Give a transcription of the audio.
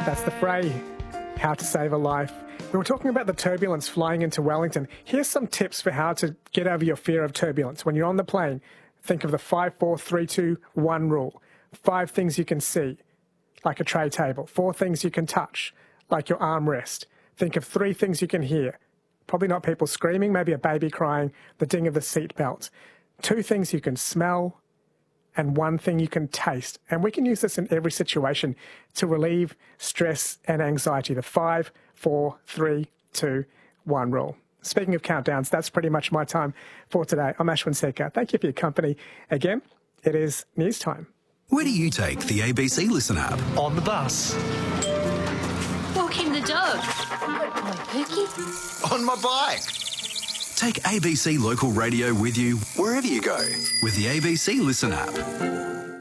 That's the fray, how to save a life. We were talking about the turbulence flying into Wellington. Here's some tips for how to get over your fear of turbulence. When you're on the plane, think of the 5, 4, 3, 2, 1 rule. 5 things you can see, like a tray table. 4 things you can touch, like your armrest. Think of 3 things you can hear. Probably not people screaming, maybe a baby crying, the ding of the seat belt. 2 things you can smell, and 1 thing you can taste. And we can use this in every situation to relieve stress and anxiety. The 5, 4, 3, 2, 1 rule. Speaking of countdowns, that's pretty much my time for today. I'm Ashwin Sekar. Thank you for your company. Again, it is news time. Where do you take the ABC Listen app? On the bus. Walking the dog. Good boy, Pookie. On my bike. Take ABC Local Radio with you wherever you go with the ABC Listen app.